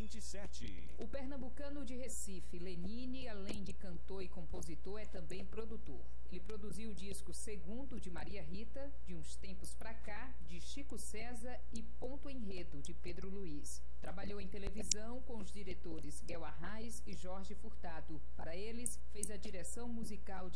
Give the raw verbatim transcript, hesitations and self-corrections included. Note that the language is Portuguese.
vinte e sete. O pernambucano de Recife, Lenine, além de cantor e compositor, é também produtor. Ele produziu o disco Segundo, de Maria Rita, De Uns Tempos Pra Cá, de Chico César e Ponto Enredo, de Pedro Luiz. Trabalhou em televisão com os diretores Guel Arraes e Jorge Furtado. Para eles, fez a direção musical de